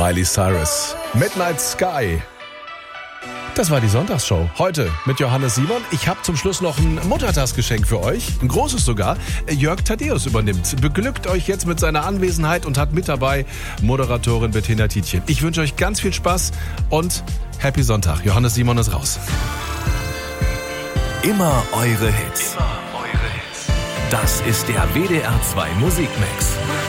Miley Cyrus. Midnight Sky. Das war die Sonntagsshow. Heute mit Johannes Simon. Ich habe zum Schluss noch ein Muttertagsgeschenk für euch. Ein großes sogar. Jörg Thaddeus übernimmt. Beglückt euch jetzt mit seiner Anwesenheit und hat mit dabei Moderatorin Bettina Tietjen. Ich wünsche euch ganz viel Spaß und Happy Sonntag. Johannes Simon ist raus. Immer eure Hits. Das ist der WDR 2 Musikmix.